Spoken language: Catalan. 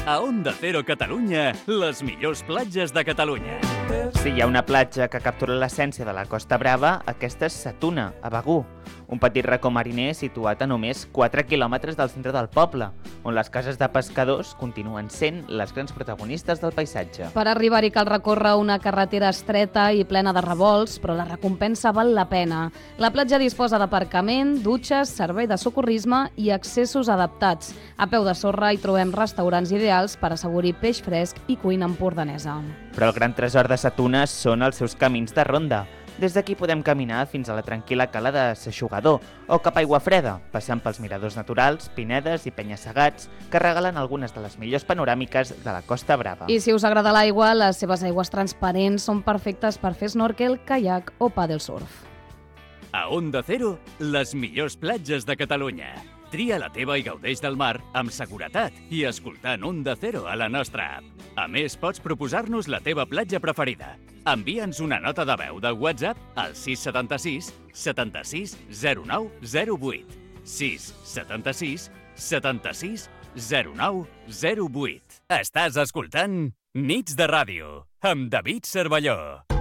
A Onda Cero Catalunya, les millors platges de Catalunya. Si hi ha una platja que captura l'essència de la Costa Brava, aquesta és Sa Tuna, a Begur, un petit racó mariner situat a només 4 quilòmetres del centre del poble, on les cases de pescadors continuen sent les grans protagonistes del paisatge. Per arribar-hi cal recórrer una carretera estreta i plena de revolts, però la recompensa val la pena. La platja disposa d'aparcament, dutxes, servei de socorrisme i accessos adaptats. A peu de sorra hi trobem restaurants ideals per assaborir peix fresc i cuina empordanesa. Però el gran tresor de Sa Tuna són els seus camins de ronda. Des d'aquí podem caminar fins a la tranquil·la cala de S'Aixugador o cap a Aiguafreda, passant pels miradors naturals, pinedes i penya-segats que regalen algunes de les millors panoràmiques de la Costa Brava. I si us agrada l'aigua, les seves aigües transparents són perfectes per fer snorkel, kayak o paddlesurf. A Onda Cero, les millors platges de Catalunya. Tria la teva i gaudeix del mar amb seguretat i escoltant Onda Cero a la nostra app. A més, pots proposar-nos la teva platja preferida. Envia'ns una nota de veu de WhatsApp al 676 76 09 08. 676 76 09 08. Estàs escoltant Nits de Ràdio amb David Cervelló.